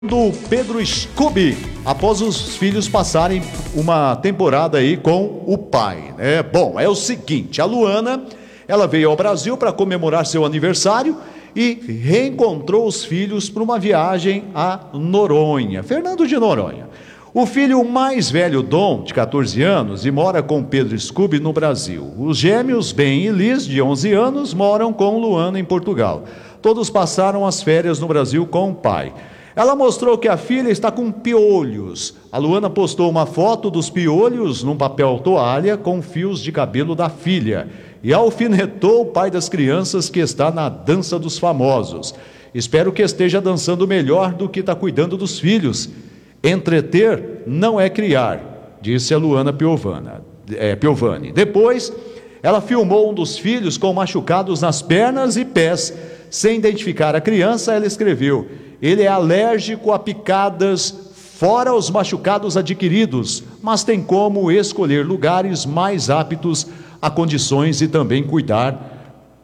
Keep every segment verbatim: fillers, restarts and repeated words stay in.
Do Pedro Scooby, após os filhos passarem uma temporada aí com o pai, né? Bom, é o seguinte, a Luana, ela veio ao Brasil para comemorar seu aniversário e reencontrou os filhos para uma viagem a Noronha, Fernando de Noronha. O filho mais velho, Dom, de quatorze anos, e mora com Pedro Scooby no Brasil. Os gêmeos, Ben e Liz, de onze anos, moram com Luana em Portugal. Todos passaram as férias no Brasil com o pai. Ela mostrou que a filha está com piolhos. A Luana postou uma foto dos piolhos num papel toalha com fios de cabelo da filha e alfinetou o pai das crianças que está na dança dos famosos. Espero que esteja dançando melhor do que está cuidando dos filhos. Entreter não é criar, disse a Luana Piovana, é, Piovani. Depois, ela filmou um dos filhos com machucados nas pernas e pés. Sem identificar a criança, ela escreveu: ele é alérgico a picadas, fora os machucados adquiridos, mas tem como escolher lugares mais aptos a condições e também cuidar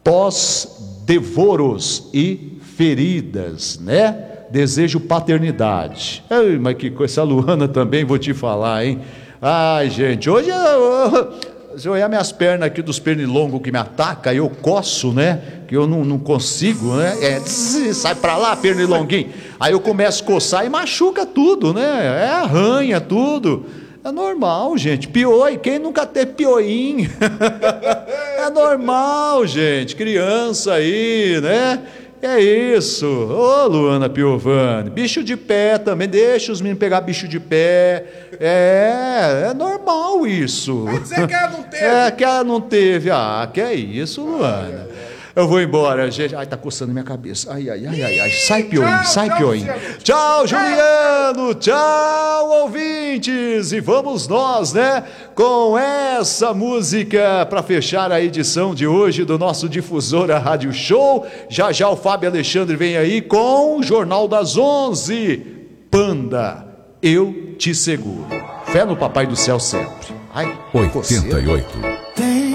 pós-devoros e feridas, né? Desejo paternidade. Ei, mas que coisa, Luana também vou te falar, hein? Ai, gente, hoje eu... Se eu olhar minhas pernas aqui dos pernilongos que me atacam, eu coço, né? Que eu não, não consigo, né? É, sai pra lá, pernilonguinho. Aí eu começo a coçar e machuca tudo, né? É, arranha tudo. É normal, gente. Pioi, quem nunca teve pioinho? É normal, gente. Criança aí, né? É isso. Ô, Luana Piovani, bicho de pé também, deixa os meninos pegar bicho de pé. É, é normal isso. Vai dizer que ela não teve. É, que ela não teve. Ah, que é isso, Luana. Eu vou embora, gente. Ai, tá coçando minha cabeça. Ai, ai, ai, ai, ai. Sai, Pioinho, sai, Pioinho. Tchau, Juliano. Tchau, ouvintes. E vamos nós, né? Com essa música para fechar a edição de hoje do nosso Difusora Rádio Show. Já já o Fábio Alexandre vem aí com o Jornal das onze. Panda, eu te seguro. Fé no Papai do Céu sempre. Ai, oitenta e oito.